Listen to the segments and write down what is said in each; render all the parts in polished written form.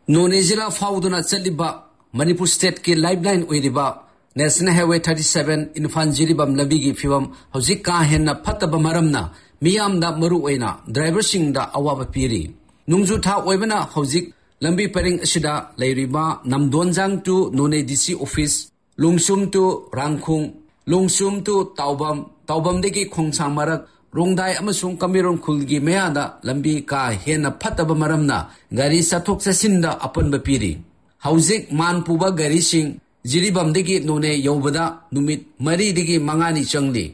None Zilla Fauduna Chaliba, Manipur State Ki Lifeline Uiriba, National Highway 37 Infan Jiribam Labigi Fivam, Hosika Henna Pataba Maramna, Miyam da Maruena, driver sing da Awaba Piri. Nungjuta Webana Hosik, Lambi Pering Ashida, Lairiba, Namdonjang to None DC office, Lungsum to Rangkung, Lungsum to Taubam Deki Kongsang Marak, Rongdai Amasung Kamirong Kulgi Meada, Lambi Ka Hena Pataba Maramna, Gari Satok Sasinda upon Bapiri. Hosik Man Puba Gari Sing, Jiribam Deki None Yobada, Numit, Mari Deki Mangani Changli.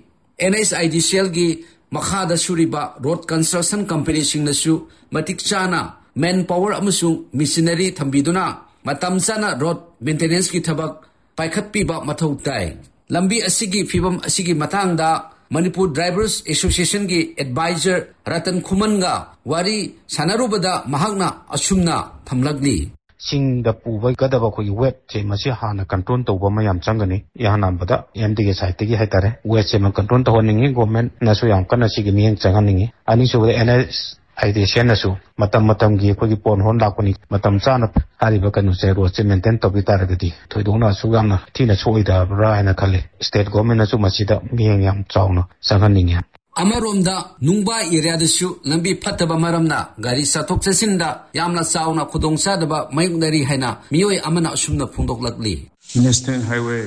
NSIDCL gi Makhada Suriba Road Construction Company Sing Nasu, Matik Chana, Manpower Amasung, Missionary Thambiduna, Matamsana Road Maintenance Ki Tabak, Paikatpiba Matautai. Lambi Asigi Fibam Asigi Matangda, Manipur Drivers Association ki Advisor Ratan Kumanga, Wari Sanarubada Mahagna Asumna Thamlagli. Sing the Puva Gadava wet, Masihana control to Womayam Changani, Yanambada, Yandiga Saitigi Hatare, West Seman control to Honing, Government, Nasuyam Kanasigi and Changani, Anisu NS. Aide Shenasu, Matam Gi Pon Honda Matam Sanap, Haribakanu Zero, Cementan Tobitaragati, Todona Sugana, Tina Soida, Brian Kali, State Government Sumasida, Miang Chauno, Sanganinga. Amaromda, Nungba Iriadasu, Lambi Pataba Maramna, Garisa Toxasinda, Yamla Sauna, Kudong Sadaba, Mayunari Hena, Mioi Amana Sumna Pundok Lagli. National Highway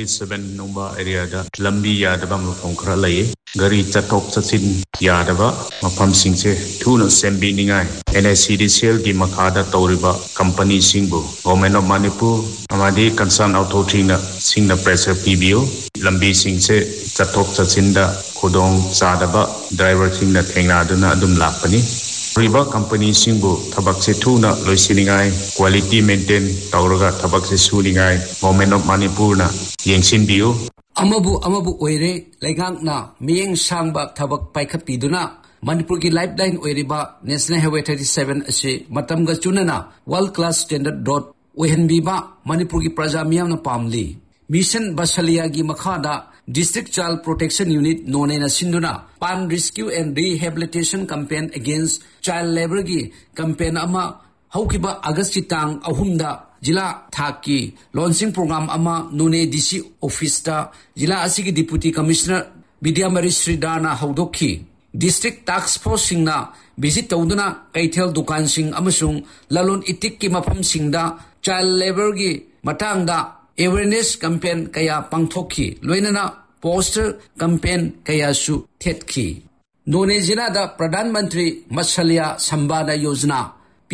37 Numba area da Lambi Yadaba Mapongkra Lay, Gari Chatok Sasin Yadaba, Mapam Singse, Tuna Sembi Ningai, NSCDCL Gi Makada Tauriba, Company Singbo, Government of Manipur, Amadi Concern Autotrina, Sing the Pressure PBO, Lambi Singse, Chatok Sasinda, Kodong Sadaba, Driver Sing the Tengaduna Adum Lapani. Riba Company Singbo, Tabak Setuna, Loisiningai, Quality Maintain, Tauraga, Tabak Sesuningai, Government of Manipurna, Yengsin Bio. Amabu Oire, Legangna, Mieng Sangba, Tabak Paikapiduna, Manipur ki Lifeline Oiriba, National Highway 37 Ashe, Matamga Chunana, World Class Standard Road, Ohenbiba, Manipur ki Prajamiam na Pamli. Mission Basalia gi Makhada, District Child Protection Unit known as Sinduna, Pan Rescue and Rehabilitation Campaign Against Child Labor gi campaign ama Haukiba Agastitang Ahumda Jila Thaki launching program ama Nune DC Office ta Jila Asigi Deputy Commissioner Bidyamari Sridana Haudoki District Task Force Singna visit Tauduna Kaithel Dukan Sing Amasung Lalon Itik ki Mapam Singda Child Labor gi Matangda Awareness campaign kaya pangthoki loinana poster campaign kaya su thetki None Zilla da Pradhan Mantri Matshalya Sambada Yojana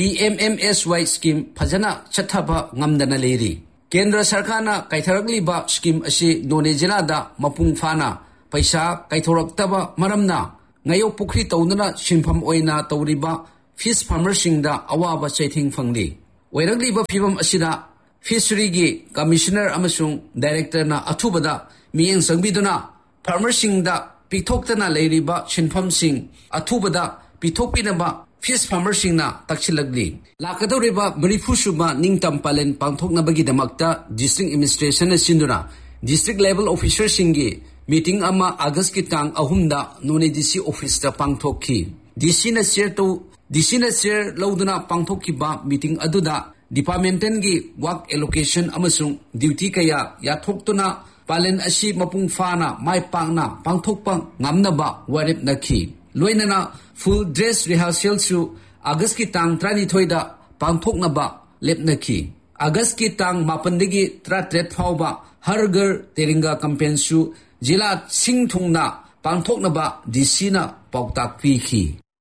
PMMSY scheme phajana chathaba ngamdana leri Kendra Sarkarna kaitharakliba scheme asi None Zilla da mapung phana paisa kaithoroktaba maramna ngayo pukri taunana sinpham oina tawriba fish farmer singda awaba chaithing phangli oiragliba phibam asida Fishery gi Commissioner Amasung Director na Athubada Mieng Sangbiduna Farmer Sing da Pitoktana Lairiba Shinpham Sing Athubada Pitokpinaba Fish Farmer Sing na Taksilagli Lakadoriba Marifusuba Ningtam Palen Pangthoknabagi damakta District Administration na Sinduna District Level Officer Singi Meeting ama August ki tang ahumda None DC Office da pangthokki DC na share lauduna pangthokki ba meeting aduda Departmental gi work allocation amasung duty kaya yathoktuna palen asi mapung fana mai pangna pangthokpang ngamnaba warip nakhi loinana full dress rehearsal su August ki tang 32 da pangthoknaba lepnakhi August ki tang 8 dagi 33 phawba hargar teringa campaign su jila singthungna pangthoknaba DC na pautak pi khi